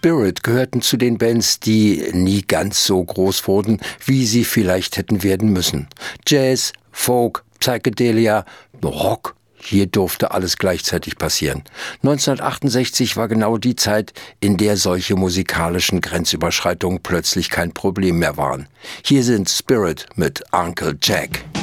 Spirit gehörten zu den Bands, die nie ganz so groß wurden, wie sie vielleicht hätten werden müssen. Jazz, Folk, Psychedelia, Rock, hier durfte alles gleichzeitig passieren. 1968 war genau die Zeit, in der solche musikalischen Grenzüberschreitungen plötzlich kein Problem mehr waren. Hier sind Spirit mit Uncle Jack.